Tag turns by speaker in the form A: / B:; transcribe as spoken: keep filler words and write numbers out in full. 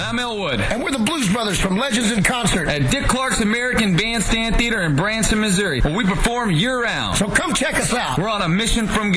A: I'm Elwood.
B: And we're the Blues Brothers from Legends in Concert
A: at Dick Clark's American Bandstand Theater in Branson, Missouri, where we perform year-round.
B: So come check us out.
A: We're on a mission from God.